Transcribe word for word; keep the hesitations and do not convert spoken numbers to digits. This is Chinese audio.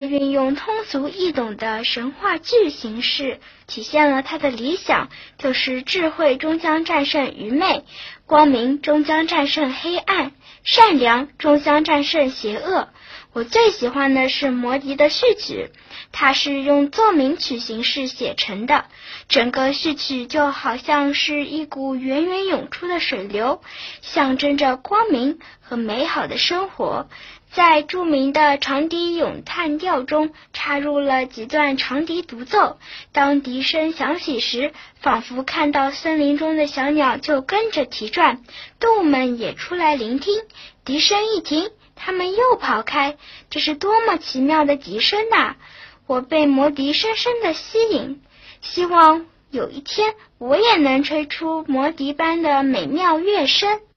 运用通俗易懂的神话剧形式，体现了他的理想，就是智慧终将战胜愚昧，光明终将战胜黑暗，善良终将战胜邪恶。我最喜欢的是魔笛的序曲，它是用奏鸣曲形式写成的，整个序曲就好像是一股源源涌出的水流，象征着光明和美好的生活。在著名的长笛咏叹调中插入了几段长笛独奏，当笛声响起时，仿佛看到森林中的小鸟就跟着啼啭，动物们也出来聆听，笛声一停，它们又跑开，这是多么奇妙的笛声啊！我被魔笛深深地吸引，希望有一天我也能吹出魔笛般的美妙乐声。